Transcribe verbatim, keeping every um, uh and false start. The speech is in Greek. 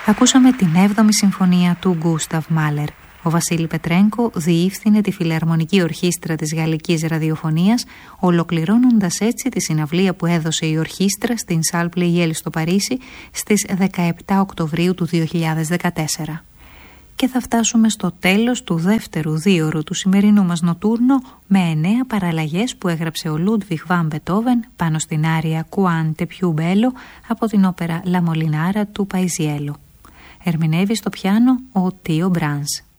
Ακούσαμε την έβδομη συμφωνία του Γκούσταβ Μάλερ. Ο Βασίλη Πετρένκο διεύθυνε τη Φιλαρμονική Ορχήστρα της Γαλλικής Ραδιοφωνίας, ολοκληρώνοντας έτσι τη συναυλία που έδωσε η ορχήστρα στην Σαλ Πλεϊέλ στο Παρίσι στις δεκαεπτά Οκτωβρίου του δύο χιλιάδες δεκατέσσερα. Και θα φτάσουμε στο τέλος του δεύτερου δίωρου του σημερινού μας νοτούρνο με εννέα παραλλαγές που έγραψε ο Λούντβιχ Βαν Μπετόβεν πάνω στην άρια «Quante più bello» από την όπερα «La Molinara» του Παϊζιέλο. Ερμηνεύει στο πιάνο ο Τίο Μπράνς.